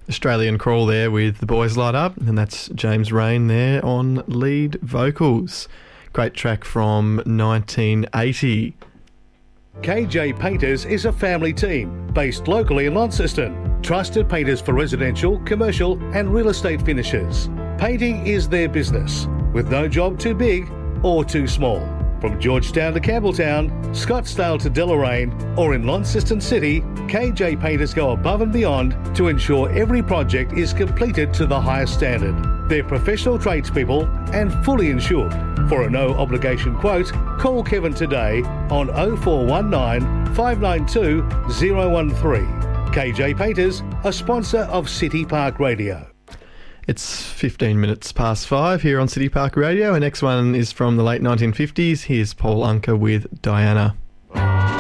Australian Crawl there with The Boys Light Up, and that's James Rain there on lead vocals. Great track from 1980. KJ Painters is a family team based locally in Launceston. Trusted painters for residential, commercial and real estate finishes. Painting is their business, with no job too big or too small. From Georgetown to Campbelltown, Scottsdale to Deloraine, or in Launceston City, KJ Painters go above and beyond to ensure every project is completed to the highest standard. They're professional tradespeople and fully insured. For a no-obligation quote, call Kevin today on 0419 592 013. KJ Painters, a sponsor of City Park Radio. It's 15 minutes past 5 here on City Park Radio. Our next one is from the late 1950s. Here's Paul Anka with Diana.